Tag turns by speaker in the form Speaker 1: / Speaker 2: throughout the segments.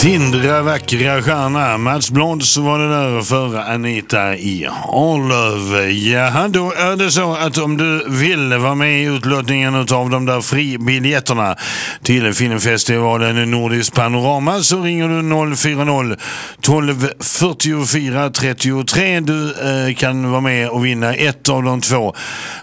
Speaker 1: Tindra vackra stjärna. Mats Blond så var det där för Anita i Arlöv. Ja, då är det så att om du vill vara med i utlottningen av de där fribiljetterna till filmfestivalen Nordisk Panorama så ringer du 040 12 44 33. Du kan vara med och vinna ett av de två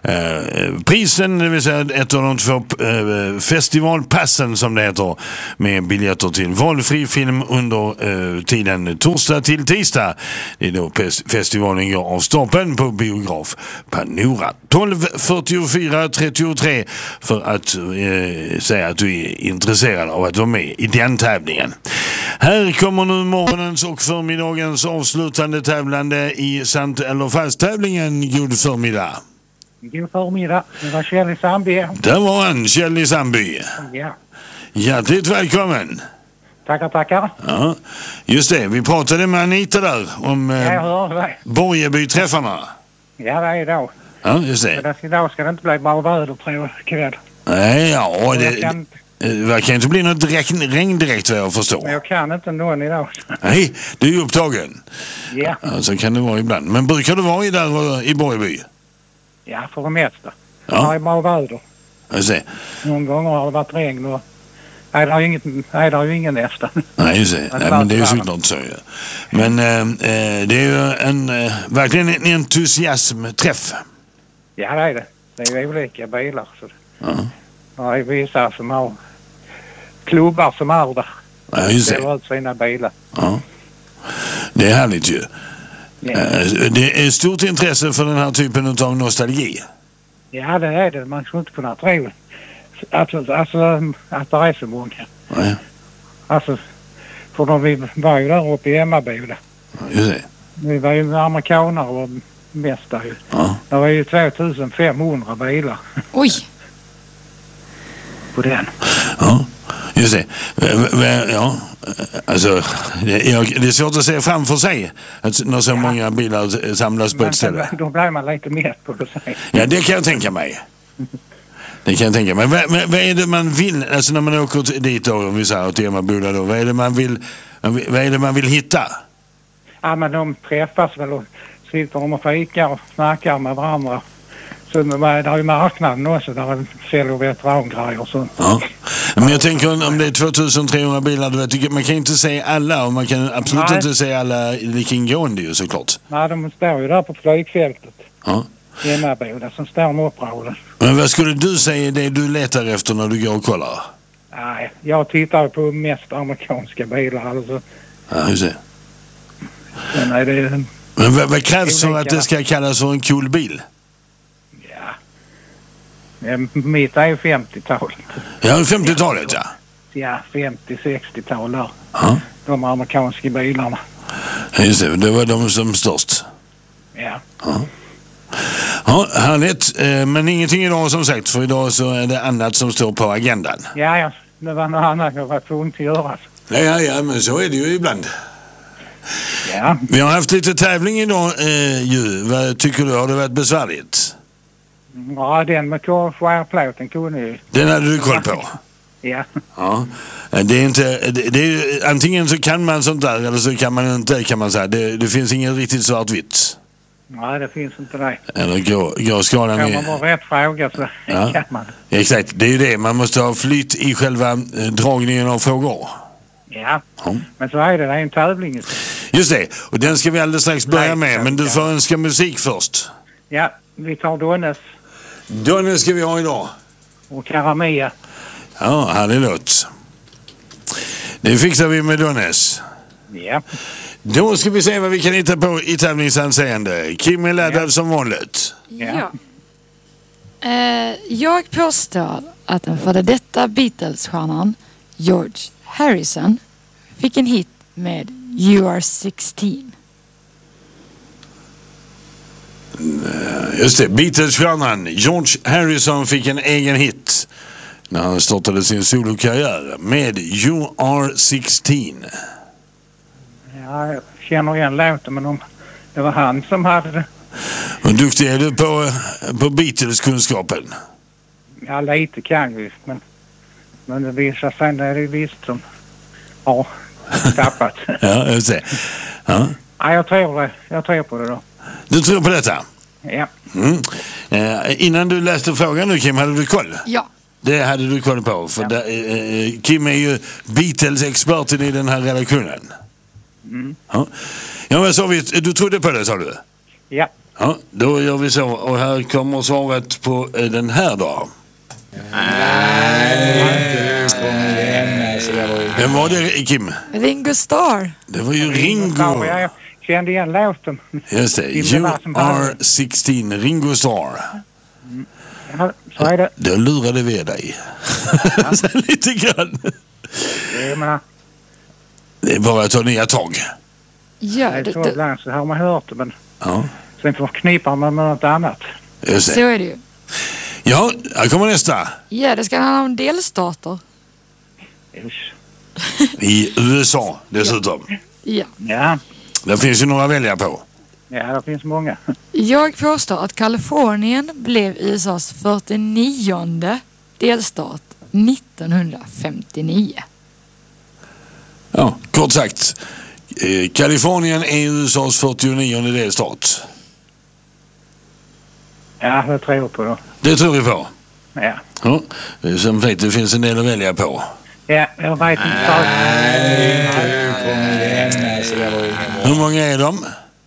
Speaker 1: prisen, det vill säga ett av de två festivalpassen som det heter, med biljetter till valfri film under tiden torsdag till tisdag. Det är då festivalen går av stapeln på biograf Panora. 12 44 33 för att säga att du är intresserad av att vara med i den tävlingen. Här kommer nu morgonens och förmiddagens avslutande tävlande i sant eller fast-tävlingen. God förmiddag.
Speaker 2: God förmiddag. Det var Kjell i Sandby.
Speaker 1: Där var han, Kjell i Sandby.
Speaker 2: Ja.
Speaker 1: Hjärtligt välkommen.
Speaker 2: Tackar.
Speaker 1: Ja, just det. Vi pratade med Anita där om Borgeby-träffarna.
Speaker 2: Ja, det är idag.
Speaker 1: Ja, just det.
Speaker 2: Idag ska det inte bli bara väder, tror jag, kväll.
Speaker 1: Nej, ja, det kan inte bli något regn direkt, vad jag förstår.
Speaker 2: Men jag kan inte någon idag.
Speaker 1: Nej, du är upptagen.
Speaker 2: Ja.
Speaker 1: Så kan det vara ibland. Men brukar du vara där i Borgeby?
Speaker 2: Ja, för det mesta.
Speaker 1: Ja.
Speaker 2: Det är bara väder.
Speaker 1: Jag ser.
Speaker 2: Någon gånger har det varit regn och... Nej, det är ju ingen nästan.
Speaker 1: Nej, just det. Nej, men det är ju såklart så. Ja. Men det är ju verkligen en entusiasmträff.
Speaker 2: Ja, det är det. Det är ju olika bilar. Så det är vissa som har klubbar som är där.
Speaker 1: Ja, just det.
Speaker 2: Det var ut sina bilar.
Speaker 1: Ja. Det är härligt ju.
Speaker 2: Ja.
Speaker 1: Det är stort intresse för den här typen av nostalgi.
Speaker 2: Ja, det är det. Man skulle inte kunna tro alltså att det är så många.
Speaker 1: Nej.
Speaker 2: Alltså, för vi var ju där uppe i Emmaboda.
Speaker 1: Ja, just det.
Speaker 2: Vi var ju amerikaner och mest där ju.
Speaker 1: Ja.
Speaker 2: Det var ju 2500 bilar.
Speaker 3: Oj!
Speaker 2: På den.
Speaker 1: Ja, just det. Ja, alltså det är svårt att se framför sig att när så många bilar samlas på ett ställe.
Speaker 2: Då blir man lite mer på det sig.
Speaker 1: Ja, det kan jag tänka mig. Det kan jag tänka mig. Vad är det man vill, alltså när man åker dit då, om vi säger till Emmaboda då, vad är det man vill hitta?
Speaker 2: Ja, men de träffas väl och sitter och fikar och snackar med varandra. Så det är ju marknaden också, där säljer veterangrejer och sånt.
Speaker 1: Ja. Men jag tänker om det är 2300 bilar, du vet, man kan inte se alla och man kan absolut inte se alla lika ingående ju såklart.
Speaker 2: Nej, de står ju där på flygfältet.
Speaker 1: Ja.
Speaker 2: I Emmaboda som står med uppråden.
Speaker 1: Men vad skulle du säga det du letar efter när du går och kollar?
Speaker 2: Nej, jag tittar på mest amerikanska bilar alltså.
Speaker 1: Ja, just det.
Speaker 2: Sen är det...
Speaker 1: Men vad krävs för att det ska kallas för en cool bil?
Speaker 2: Ja, mitt är ju 50-talet.
Speaker 1: Ja, 50-talet, ja.
Speaker 2: Ja, 50-60-tal där.
Speaker 1: Ja.
Speaker 2: De amerikanska bilarna.
Speaker 1: Ja, just det var de som störst.
Speaker 2: Ja.
Speaker 1: Ja, härligt. Men ingenting idag som sagt, för idag så är det annat som står på agendan.
Speaker 2: Ja, det var något annat jag var tvungen att göra.
Speaker 1: Ja, men så är det ju ibland.
Speaker 2: Ja.
Speaker 1: Vi har haft lite tävling idag ju. Vad tycker du? Har det varit besvärligt?
Speaker 2: Ja, den med skärplåten kunde ju.
Speaker 1: Den hade du koll på?
Speaker 2: Ja.
Speaker 1: Ja. Det är ju, antingen så kan man sånt där eller så kan man inte, kan man säga. Det finns ingen riktigt svartvitt.
Speaker 2: Nej, det finns inte det.
Speaker 1: Eller gråskala med...
Speaker 2: Kan man bara rätt fråga så kan man.
Speaker 1: Exakt, det är ju det. Man måste ha flytt i själva dragningen av frågor.
Speaker 2: Ja, men så är det en tävling.
Speaker 1: Just det, och den ska vi alldeles strax börja med. Men du får önska musik först.
Speaker 2: Ja, vi tar Donnes.
Speaker 1: Donnes ska vi ha idag.
Speaker 2: Och Karamia.
Speaker 1: Ja, härlig låt. Det fixar vi med Donnes.
Speaker 2: Ja.
Speaker 1: Då ska vi se vad vi kan hitta på i tävlingsanseende. Kim är laddad som vanligt.
Speaker 3: Ja. Jag påstår att den före detta Beatles-stjärnan George Harrison fick en hit med You Are 16.
Speaker 1: Just det, Beatles-stjärnan George Harrison fick en egen hit när han startade sin solokarriär med You Are 16.
Speaker 2: Ja, jag känner igen låten, men det var han som hade det.
Speaker 1: Hur duktig är du på Beatles-kunskapen?
Speaker 2: Ja, lite kan vi, men det visar sig när det är visst som... Ja, tappat.
Speaker 1: Ja, jag ser. Ja.
Speaker 2: Ja, jag tror det. Jag tror på det då.
Speaker 1: Du tror på detta?
Speaker 2: Ja.
Speaker 1: Mm. Innan du läste frågan nu, Kim, hade du koll?
Speaker 3: Ja.
Speaker 1: Det hade du koll på. För Kim är ju Beatles-experten i den här redaktionen.
Speaker 2: Mm.
Speaker 1: Ja, men så du trodde på det, sa du?
Speaker 2: Ja.
Speaker 1: Ja, då gör vi så. Och här kommer svaret på den här då. Vem var det, Kim?
Speaker 3: Ringo Starr.
Speaker 1: Det var ju Ringo.
Speaker 2: Jag kände igen låten.
Speaker 1: Just det. You are 16, Ringo Starr.
Speaker 2: Ja, så är det.
Speaker 1: Då lurade vi dig. Lite grann.
Speaker 2: Jag menar,
Speaker 1: Det är bara att ta nya tag.
Speaker 3: Ja,
Speaker 2: det är så ibland så har man hört det, men
Speaker 1: Ja,
Speaker 2: sen förknippar man med något annat.
Speaker 1: just
Speaker 3: så
Speaker 1: det.
Speaker 3: är det ju.
Speaker 1: Ja, här kommer nästa.
Speaker 3: Ja, det ska handla om delstater.
Speaker 2: Usch.
Speaker 1: I USA dessutom.
Speaker 3: Ja.
Speaker 2: Ja,
Speaker 1: Där finns ju några att välja på.
Speaker 2: ja, det finns många.
Speaker 3: Jag påstår att Kalifornien blev USAs 49:e delstat 1959.
Speaker 1: Ja, kort sagt. Kalifornien är USAs 49:e delstat.
Speaker 2: Ja, det tror jag på då.
Speaker 1: Det tror vi på.
Speaker 2: Ja.
Speaker 1: Ja, som sagt, det finns en del att välja på.
Speaker 2: Ja, jag vet inte.
Speaker 1: Hur många är de?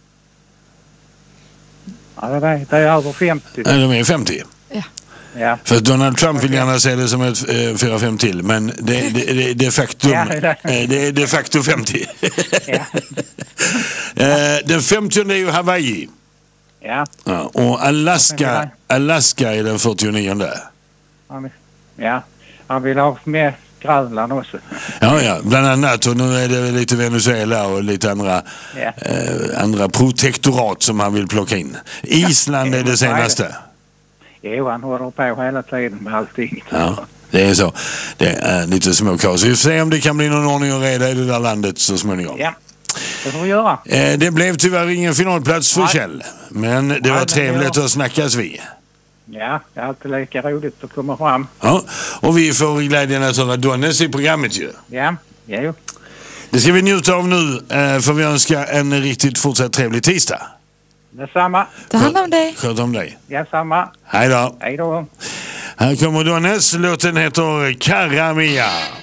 Speaker 2: Ja, det är över 50.
Speaker 1: Nej, de är 50.
Speaker 2: Ja.
Speaker 1: För Donald Trump vill gärna se det som ett 4-5 till, men det är de facto, det är de facto 50.
Speaker 2: Ja.
Speaker 1: Den 50 är ju Hawaii.
Speaker 2: Ja.
Speaker 1: Ja, och Alaska är den 49:e.
Speaker 2: Ja. Han vill ha med Grönland också.
Speaker 1: Ja, bland annat. Och nu är det lite Venezuela och lite andra protektorat som han vill plocka in. Island är det senaste.
Speaker 2: Jo, han håller på hela tiden med allting.
Speaker 1: Ja, det är så. Det är lite småkaos. Vi får se om det kan bli någon ordning och reda i det där landet så småningom.
Speaker 2: Ja, det får vi göra.
Speaker 1: Det blev tyvärr ingen finalplats för Kjell. Men det var trevligt att snackas vid.
Speaker 2: Ja, det är alltid lika roligt att komma fram.
Speaker 1: Ja, och vi får glädjen att höra Donnes i programmet ju.
Speaker 2: Ja, jo.
Speaker 1: Det ska vi njuta av nu, för vi önskar en riktigt fortsatt trevlig tisdag.
Speaker 2: Detsamma.
Speaker 3: Ta hand om dig.
Speaker 1: Sköt om dig.
Speaker 2: Ja, samma.
Speaker 1: Hej då.
Speaker 2: Hej då.
Speaker 1: Här kommer Donnes. Låten heter Caramia.